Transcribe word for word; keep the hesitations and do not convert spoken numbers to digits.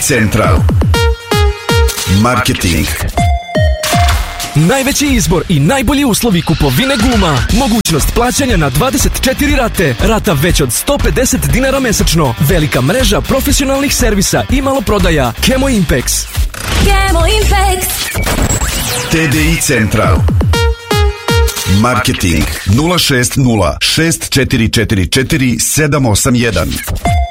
Central. Marketing. Najveći izbor i najbolji uslovi kupovine guma. Mogućnost plaćanja na dvadeset četiri rate. Rata već od sto pedeset dinara mesečno. Velika mreža profesionalnih servisa i maloprodaja. Kemo Impex. Kemo Impex. T D I Central. Marketing nula šest nula šest četiri četiri četiri sedam osam jedan.